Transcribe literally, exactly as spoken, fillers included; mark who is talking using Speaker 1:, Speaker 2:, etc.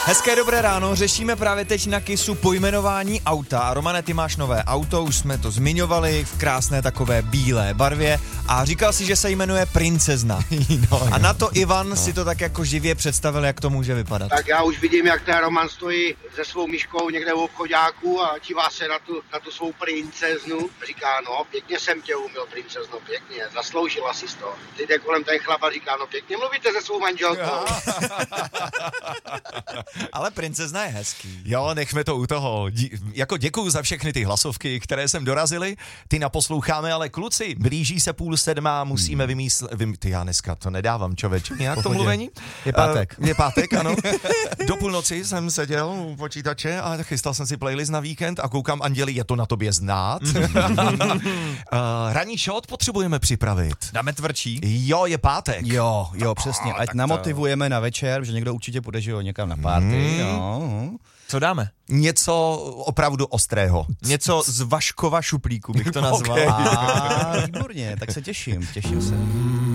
Speaker 1: Hezké dobré ráno, řešíme právě teď na Kissu pojmenování auta. Romane, ty máš nové auto, už jsme to zmiňovali, v krásné takové bílé barvě a říkal si, že se jmenuje Princezna. No, a na to Ivan no. si to tak jako živě představil, jak to může vypadat.
Speaker 2: Tak já už vidím, jak ten Roman stojí se svou myškou někde v obchoďáku a dívá se na tu, na tu svou princeznu. Říká, no, pěkně jsem tě umil, princezno, pěkně, zasloužila si to. Teď jde kolem ten chlap a říká, no pěkně mluvíte se svou manželkou.
Speaker 1: Ale princezna je hezký.
Speaker 3: Jo, nechme to u toho. Dí, jako děkuju za všechny ty hlasovky, které sem dorazily. Ty naposloucháme, ale kluci, blíží se půl sedmá, musíme hmm. vymyslet... Vym, ty já dneska to nedávám, člověče, nějak to mluvení.
Speaker 4: Je pátek.
Speaker 3: Uh, je pátek, ano. Do půlnoci jsem seděl u počítače a chystal jsem si playlist na víkend a koukám, Anděli, je to na tobě znát. uh, ranní shot potřebujeme připravit.
Speaker 1: Dáme tvrdší?
Speaker 3: Jo, je pátek.
Speaker 4: Jo, jo, přesně. Ať namotivujeme na večer, že někdo určitě půjde, že jo, někam na party. Hmm. Jo.
Speaker 1: Co dáme?
Speaker 3: Něco opravdu ostrého.
Speaker 1: Něco z Vaškova šuplíku bych to nazval.
Speaker 4: Okay. A výborně, tak se těším, těším se.